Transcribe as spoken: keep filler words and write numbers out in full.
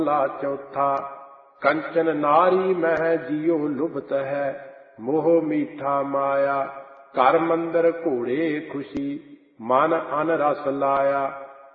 ਲਾ ਚੌਥਾ। ਕੰਚਨ ਨਾਰੀ ਮਹਿ ਜਿਉ ਲੁਭਤ ਹੈ, ਮੋਹ ਮੀਠਾ ਮਾਇਆ। ਘਰ ਮੰਦਰ ਘੋੜੇ ਖੁਸ਼ੀ, ਮਨ ਅਨ ਰਸ ਲਾਇਆ।